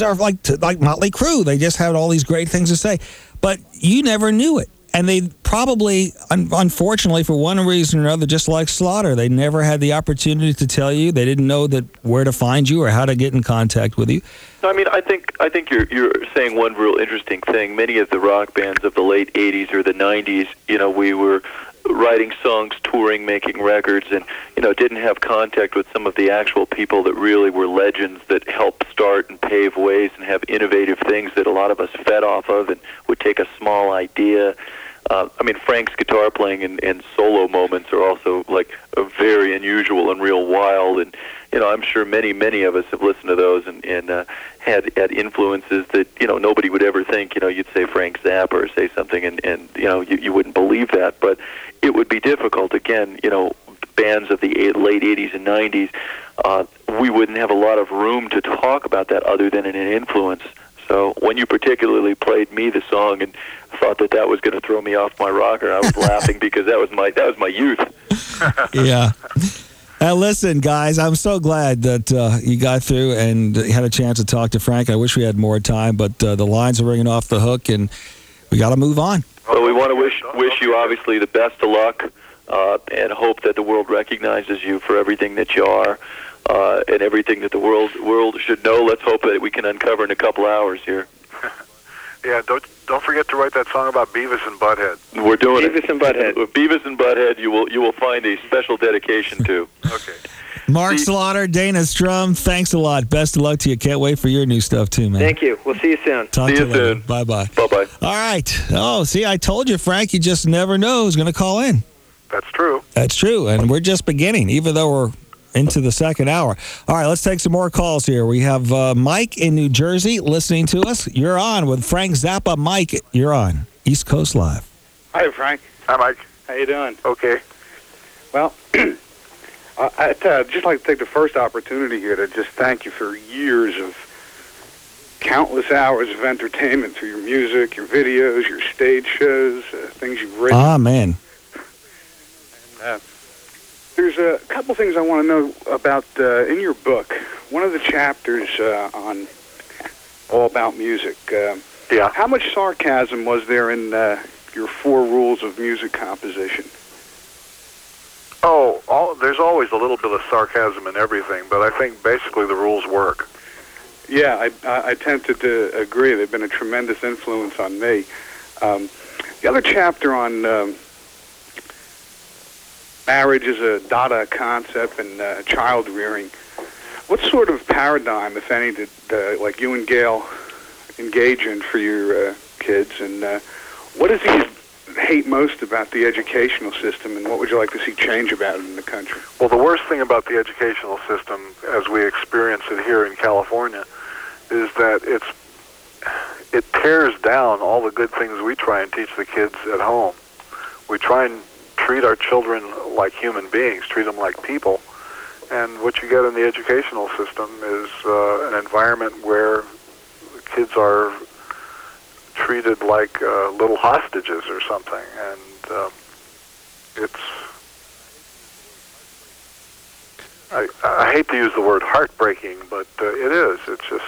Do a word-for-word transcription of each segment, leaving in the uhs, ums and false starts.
are like like Motley Crue. They just had all these great things to say, but you never knew it. And they probably, un- unfortunately, for one reason or another, just like Slaughter, they never had the opportunity to tell you. They didn't know that where to find you or how to get in contact with you. I mean, I think I think you're you're saying one real interesting thing. Many of the rock bands of the late eighties or the nineties, you know, we were writing songs, touring, making records, and, you know, didn't have contact with some of the actual people that really were legends that helped start and pave ways and have innovative things that a lot of us fed off of and would take a small idea. Uh, I mean, Frank's guitar playing and, and solo moments are also, like, a very unusual and real wild. And, you know, I'm sure many, many of us have listened to those and, and uh, had, had influences that, you know, nobody would ever think. You know, you'd say Frank Zappa or say something and, and you know, you, you wouldn't believe that. But it would be difficult. Again, you know, bands of the eight, late eighties and nineties, uh, we wouldn't have a lot of room to talk about that other than in an influence. So when you particularly played me the song and thought that that was going to throw me off my rocker, I was laughing because that was my that was my youth. Yeah. Now listen, guys, I'm so glad that uh, you got through and had a chance to talk to Frank. I wish we had more time, but uh, the lines are ringing off the hook, and we got to move on. Well, we want to wish wish you obviously the best of luck, uh, and hope that the world recognizes you for everything that you are. Uh, and everything that the world world should know. Let's hope that we can uncover in a couple hours here. Yeah, don't don't forget to write that song about Beavis and Butthead. We're doing Beavis it. and Butthead. With Beavis and Butthead, you will you will find a special dedication to. Okay. Mark See- Slaughter, Dana Strum, thanks a lot. Best of luck to you. Can't wait for your new stuff, too, man. Thank you. We'll see you soon. Talk See to you you later. soon. Bye-bye. Bye-bye. All right. Oh, see, I told you, Frank, you just never know who's going to call in. That's true. That's true, and we're just beginning, even though we're into the second hour. All right, let's take some more calls here. We have uh, Mike in New Jersey listening to us. You're on with Frank Zappa. Mike, you're on East Coast Live. Hi, Frank. Hi, Mike. How you doing? Okay. Well, I'd uh, just like to take the first opportunity here to just thank you for years of countless hours of entertainment through your music, your videos, your stage shows, uh, things you've written. Ah, man. Uh, there's a couple things I want to know about uh, in your book. One of the chapters uh, on all about music. Uh, Yeah. How much sarcasm was there in uh, your four rules of music composition? Oh, all, there's always a little bit of sarcasm in everything, but I think basically the rules work. Yeah, I, I, I tend to, to agree. They've been a tremendous influence on me. Um, the other chapter on um, marriage as a Dada concept and uh, child rearing. What sort of paradigm, if any, did uh, like you and Gail engage in for your uh, kids? And uh, what does he hate most about the educational system, and what would you like to see change about it in the country? Well, the worst thing about the educational system, as we experience it here in California, is that it's it tears down all the good things we try and teach the kids at home. We try and treat our children like human beings, treat them like people, and what you get in the educational system is uh, an environment where kids are treated like uh, little hostages or something, and uh, it's I, I hate to use the word heartbreaking, but uh, it is. It's just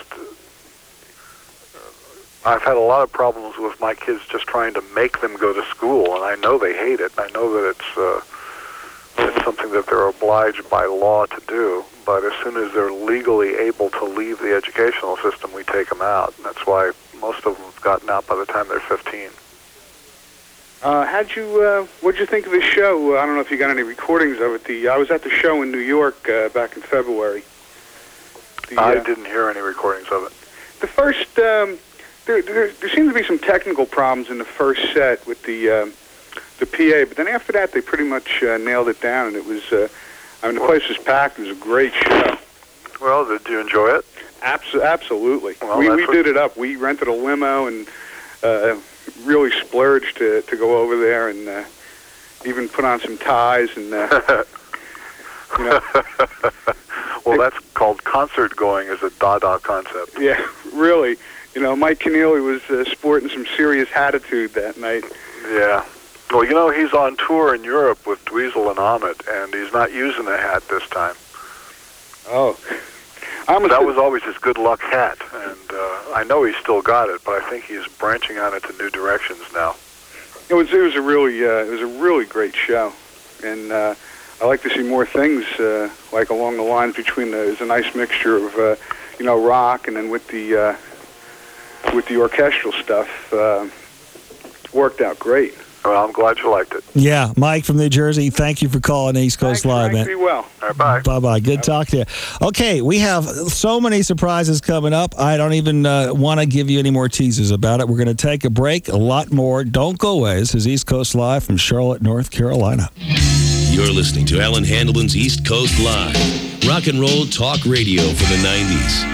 uh, I've had a lot of problems with my kids just trying to make them go to school, and I know they hate it. I know that it's uh, it's something that they're obliged by law to do, but as soon as they're legally able to leave the educational system, we take them out. And that's why most of them have gotten out by the time they're fifteen. Uh, how'd you, uh, what'd you think of the show? I don't know if you got any recordings of it. The I was at the show in New York uh, back in February. The, I uh, didn't hear any recordings of it. The first, um, there, there, there seemed to be some technical problems in the first set with the um, the P A, but then after that, they pretty much uh, nailed it down, and it was, uh, I mean, the place was packed. It was a great show. Well, did you enjoy it? Abs- absolutely. Well, we that's we what- did it up. We rented a limo and uh, really splurged to, to go over there, and uh, even put on some ties and, uh, you know. Well, that's called concert going as a Dada concept. Yeah, really. You know, Mike Keneally was uh, sporting some serious attitude that night. Yeah. Well, you know, he's on tour in Europe with Dweezil and Ahmet, and he's not using the hat this time. Oh. I'm a, That was always his good luck hat, and uh, I know he's still got it, but I think he's branching out into new directions now. It was it was a really uh, it was a really great show, and uh, I like to see more things uh, like along the lines between the. There's a nice mixture of uh, you know rock, and then with the uh, with the orchestral stuff, uh, worked out great. Well, I'm glad you liked it. Yeah, Mike from New Jersey, thank you for calling East Coast Thanks, Live, Frank. man. Be well. All right, bye. Bye-bye. Good talk to you. Okay, we have so many surprises coming up. I don't even uh, want to give you any more teasers about it. We're going to take a break. A lot more. Don't go away. This is East Coast Live from Charlotte, North Carolina. You're listening to Alan Handelman's East Coast Live. Rock and roll talk radio for the nineties.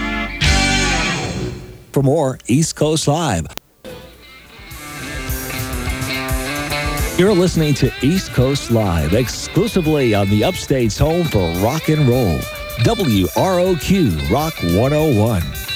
For more East Coast Live. You're listening to East Coast Live, exclusively on the Upstate's home for rock and roll. W R O Q Rock one oh one.